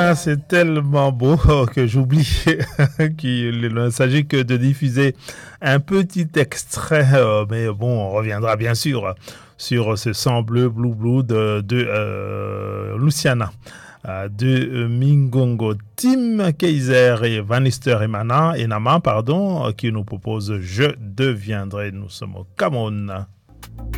Ah, c'est tellement beau que j'oublie qu'il ne s'agit que de diffuser un petit extrait, mais bon, on reviendra bien sûr sur ce sang bleu, Blue Blue de Luciana, de Mingongo, Tim Kaiser et Vanister et Nama, pardon, qui nous propose Je deviendrai. Nous sommes au Cameroun.